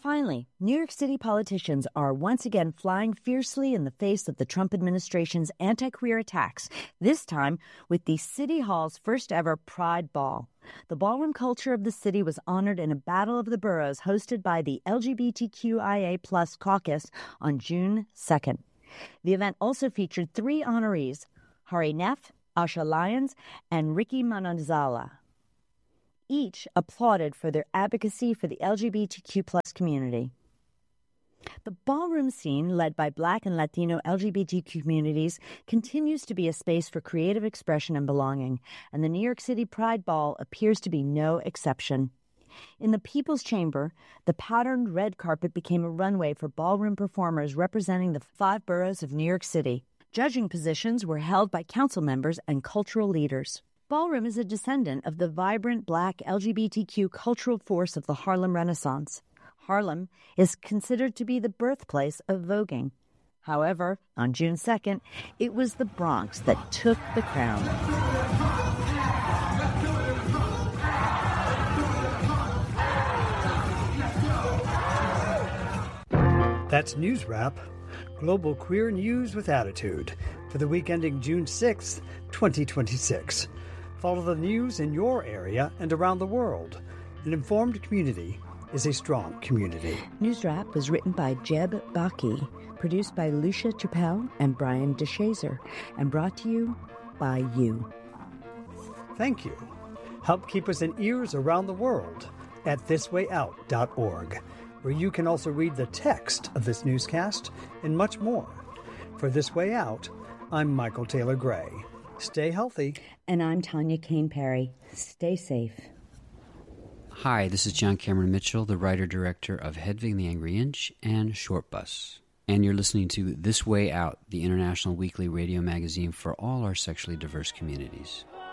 finally, New York City politicians are once again flying fiercely in the face of the Trump administration's anti-queer attacks, this time with the City Hall's first ever Pride Ball. The ballroom culture of the city was honored in a Battle of the Boroughs hosted by the LGBTQIA+ caucus on June 2nd. The event also featured 3 honorees, Hari Nef, Asha Lyons, and Ricky Mananzala. Each applauded for their advocacy for the LGBTQ+ community. The ballroom scene, led by Black and Latino LGBTQ communities, continues to be a space for creative expression and belonging, and the New York City Pride Ball appears to be no exception. In the People's Chamber, the patterned red carpet became a runway for ballroom performers representing the 5 boroughs of New York City. Judging positions were held by council members and cultural leaders. Ballroom is a descendant of the vibrant Black LGBTQ cultural force of the Harlem Renaissance. Harlem is considered to be the birthplace of voguing. However, on June 2nd, it was the Bronx that took the crown. That's News Wrap, global queer news with attitude, for the week ending June 6th, 2026. Follow the news in your area and around the world. An informed community is a strong community. News Wrap was written by Jeb Baki, produced by Lucia Chappelle and Brian DeShazer, and brought to you by you. Thank you. Help keep us in ears around the world at thiswayout.org, where you can also read the text of this newscast and much more. For This Way Out, I'm Michael Taylor Gray. Stay healthy. And I'm Tanya Kane Perry. Stay safe. Hi, this is John Cameron Mitchell, the writer-director of Hedwig and the Angry Inch and Short Bus. And you're listening to This Way Out, the international weekly radio magazine for all our sexually diverse communities.